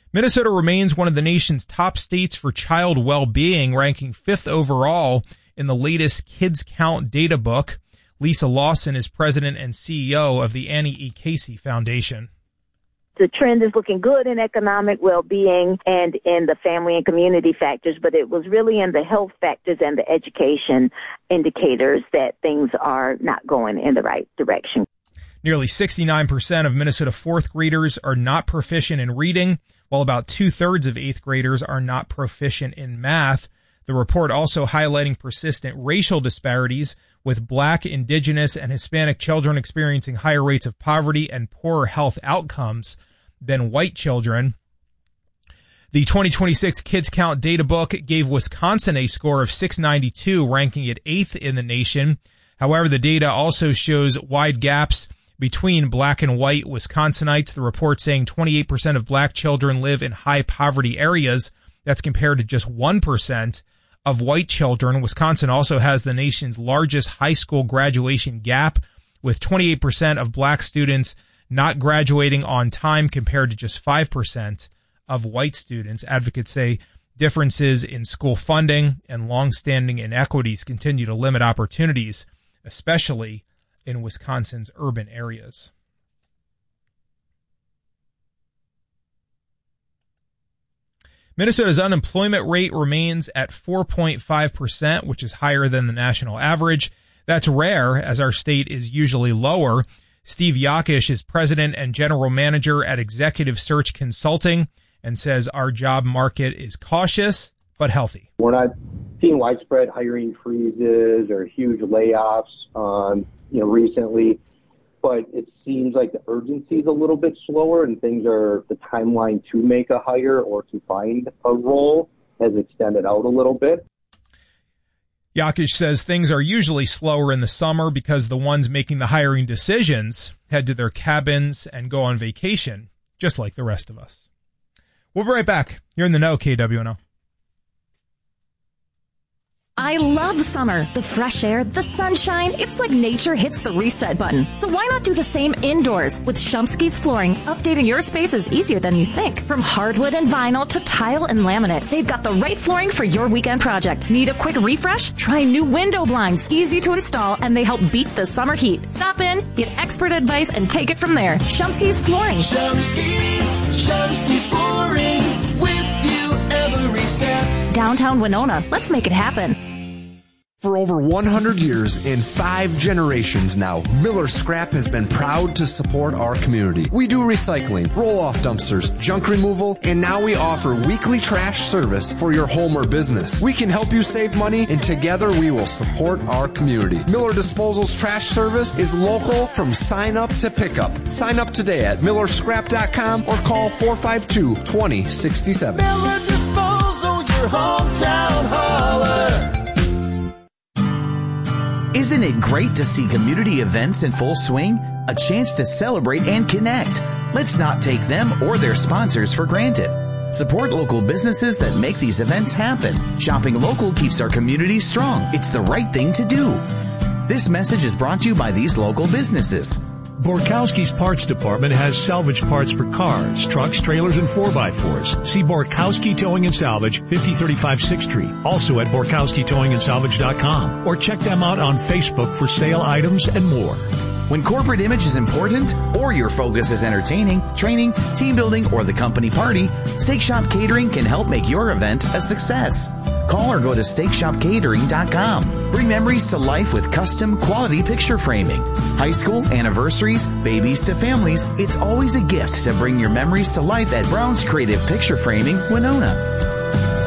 Minnesota remains one of the nation's top states for child well-being, ranking 5th overall in the latest Kids Count data book. Lisa Lawson is president and CEO of the Annie E. Casey Foundation. The trend is looking good in economic well-being and in the family and community factors, but it was really in the health factors and the education indicators that things are not going in the right direction. Nearly 69% of Minnesota 4th graders are not proficient in reading, while about 2/3 of 8th graders are not proficient in math. The report also highlighting persistent racial disparities, with Black, Indigenous, and Hispanic children experiencing higher rates of poverty and poorer health outcomes than white children. The 2026 Kids Count data book gave Wisconsin a score of 692, ranking it 8th in the nation. However, the data also shows wide gaps between Black and white Wisconsinites. The report saying 28% of Black children live in high poverty areas. That's compared to just 1% of white children. Wisconsin also has the nation's largest high school graduation gap, with 28% of Black students not graduating on time compared to just 5% of white students. Advocates say differences in school funding and longstanding inequities continue to limit opportunities, especially in Wisconsin's urban areas. Minnesota's unemployment rate remains at 4.5%, which is higher than the national average. That's rare, as our state is usually lower. Steve Yakish is president and general manager at Executive Search Consulting and says our job market is cautious but healthy. We're not seeing widespread hiring freezes or huge layoffs, recently, but it seems like the urgency is a little bit slower, and the timeline to make a hire or to find a role has extended out a little bit. Yakish says things are usually slower in the summer because the ones making the hiring decisions head to their cabins and go on vacation, just like the rest of us. We'll be right back. You're in the know, KWNO. I love summer. The fresh air, the sunshine. It's like nature hits the reset button. So why not do the same indoors? With Shumsky's Flooring, updating your space is easier than you think. From hardwood and vinyl to tile and laminate, they've got the right flooring for your weekend project. Need a quick refresh? Try new window blinds. Easy to install, and they help beat the summer heat. Stop in, get expert advice, and take it from there. Shumsky's Flooring. Shumsky's Flooring. With you every step. Downtown Winona. Let's make it happen. For over 100 years and 5 generations now, Miller Scrap has been proud to support our community. We do recycling, roll-off dumpsters, junk removal, and now we offer weekly trash service for your home or business. We can help you save money, and together we will support our community. Miller Disposal's trash service is local from sign up to pickup. Sign up today at millerscrap.com or call 452-2067. Miller Disposal, your hometown hauler. Isn't it great to see community events in full swing? A chance to celebrate and connect. Let's not take them or their sponsors for granted. Support local businesses that make these events happen. Shopping local keeps our communities strong. It's the right thing to do. This message is brought to you by these local businesses. Borkowski's Parts Department has salvage parts for cars, trucks, trailers, and 4x4s. See Borkowski Towing and Salvage, 5035 6th Street. Also at BorkowskiTowingandSalvage.com. Or check them out on Facebook for sale items and more. When corporate image is important, or your focus is entertaining, training, team building, or the company party, Steak Shop Catering can help make your event a success. Call or go to SteakShopCatering.com. Bring memories to life with custom quality picture framing. High school, anniversaries, babies to families, it's always a gift to bring your memories to life at Brown's Creative Picture Framing, Winona.